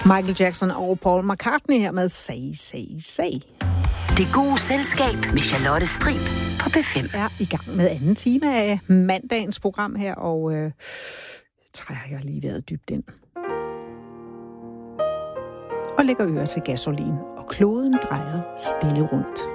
Michael Jackson og Paul McCartney her med Say, Say, Say. Det gode selskab med Charlotte Strib på P5. Er i gang med anden time af mandagens program her, og trækker lige vejret dybt ind. Og lægger øre til gasolin, og kloden drejer stille rundt.